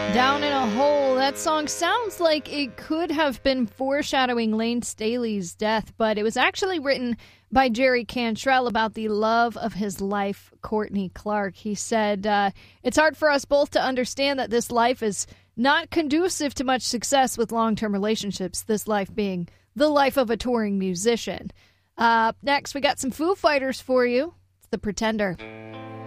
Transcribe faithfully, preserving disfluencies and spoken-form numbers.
Down in a Hole. That song sounds like it could have been foreshadowing Lane Staley's death, but it was actually written by Jerry Cantrell about the love of his life, Courtney Clark. He said, uh, it's hard for us both to understand that this life is not conducive to much success with long-term relationships, this life being the life of a touring musician. Uh, next, we got some Foo Fighters for you. It's The Pretender.